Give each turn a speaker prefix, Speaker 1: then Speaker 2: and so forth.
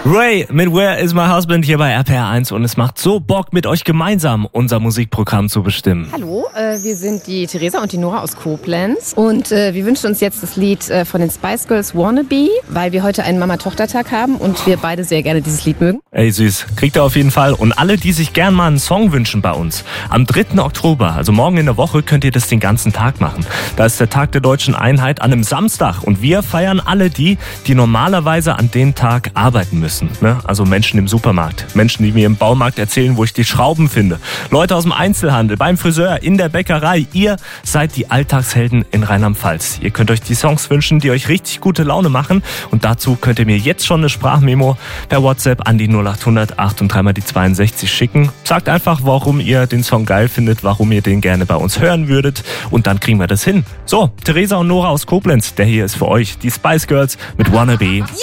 Speaker 1: Ray mit Where is my husband hier bei RPR1 und es macht so Bock, mit euch gemeinsam unser Musikprogramm zu bestimmen.
Speaker 2: Hallo, wir sind die Theresa und die Nora aus Koblenz und wir wünschen uns jetzt das Lied von den Spice Girls Wannabe, weil wir heute einen Mama-Tochter-Tag haben und wir beide sehr gerne dieses Lied mögen.
Speaker 1: Ey süß, kriegt ihr auf jeden Fall. Und alle, die sich gern mal einen Song wünschen bei uns, am 3. Oktober, also morgen in der Woche, könnt ihr das den ganzen Tag machen. Da ist der Tag der Deutschen Einheit an einem Samstag und wir feiern alle die normalerweise an dem Tag arbeiten müssen. Ne? Also Menschen im Supermarkt, Menschen, die mir im Baumarkt erzählen, wo ich die Schrauben finde, Leute aus dem Einzelhandel, beim Friseur, in der Bäckerei. Ihr seid die Alltagshelden in Rheinland-Pfalz. Ihr könnt euch die Songs wünschen, die euch richtig gute Laune machen und dazu könnt ihr mir jetzt schon eine Sprachmemo per WhatsApp an die 0800 8 und 3 mal die 62 schicken. Sagt einfach, warum ihr den Song geil findet, warum ihr den gerne bei uns hören würdet und dann kriegen wir das hin. So, Theresa und Nora aus Koblenz, der hier ist für euch, die Spice Girls mit Wannabe.